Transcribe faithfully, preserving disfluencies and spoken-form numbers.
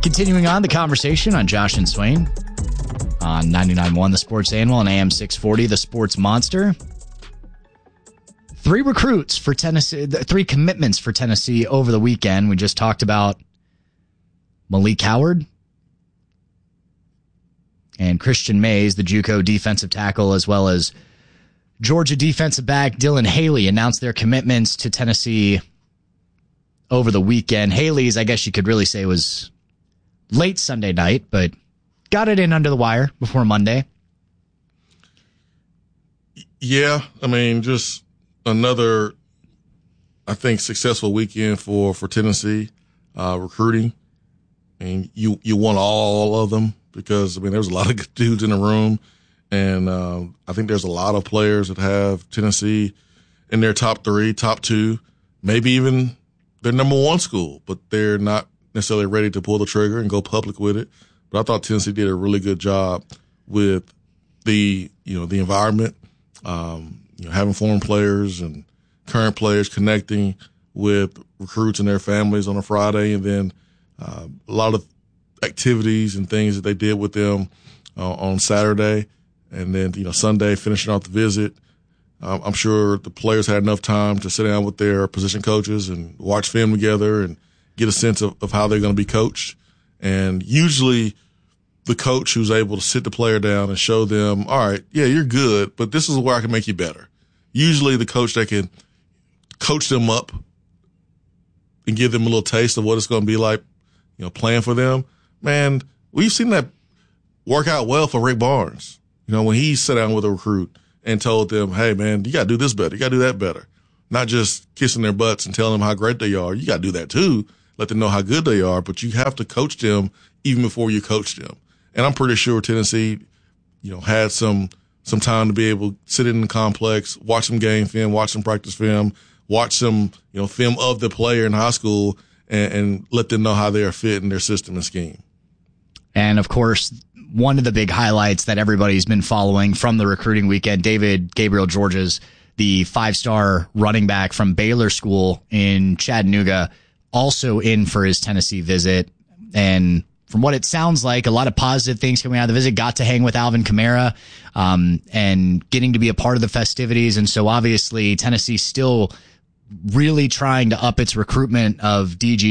Continuing on the conversation on Josh and Swain on ninety-nine point one The Sports Animal and A M six forty The Sports Monster. Three recruits for Tennessee, three commitments for Tennessee over the weekend. We just talked about Malik Howard and Christian Mays, the JUCO defensive tackle, as well as Georgia defensive back Dylan Haley announced their commitments to Tennessee over the weekend. Haley's, I guess you could really say, was late Sunday night, but got it in under the wire before Monday. Yeah, I mean, just another, I think, successful weekend for, for Tennessee uh, recruiting. And you, you want all of them because, I mean, there's a lot of good dudes in the room. And uh, I think there's a lot of players that have Tennessee in their top three, top two, maybe even their number one school, but they're not necessarily ready to pull the trigger and go public with it. But I thought Tennessee did a really good job with the, you know, the environment, um, you know, having foreign players and current players connecting with recruits and their families on a Friday, and then uh, a lot of activities and things that they did with them uh, on Saturday, and then, you know, Sunday finishing off the visit. Um, I'm sure the players had enough time to sit down with their position coaches and watch film together and get a sense of, of how they're going to be coached. And usually the coach who's able to sit the player down and show them, all right, yeah, you're good, but this is where I can make you better. Usually the coach that can coach them up and give them a little taste of what it's going to be like, you know, playing for them. Man, we've seen that work out well for Rick Barnes. You know, when he sat down with a recruit and told them, hey, man, you got to do this better. You got to do that better. Not just kissing their butts and telling them how great they are. You got to do that too. Let them know how good they are, but you have to coach them even before you coach them. And I'm pretty sure Tennessee, you know, had some, some time to be able to sit in the complex, watch some game film, watch some practice film, watch some, you know, film of the player in high school, and, and let them know how they are fit in their system and scheme. And of course, one of the big highlights that everybody's been following from the recruiting weekend, David Gabriel Georges, the five-star running back from Baylor School in Chattanooga, also in for his Tennessee visit. And from what it sounds like, a lot of positive things coming out of the visit. Got to hang with Alvin Kamara um, and getting to be a part of the festivities. And so obviously Tennessee still really trying to up its recruitment of D G